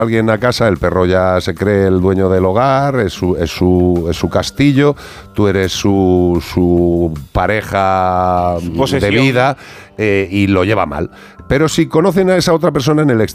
alguien a casa, el perro ya se cree el dueño del hogar, es su castillo, tú eres su pareja Posesión. de vida y lo lleva mal. Pero si conocen a esa otra persona en el